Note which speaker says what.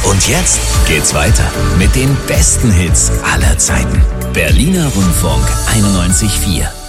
Speaker 1: Und jetzt geht's weiter mit den besten Hits aller Zeiten. Berliner Rundfunk 91.4.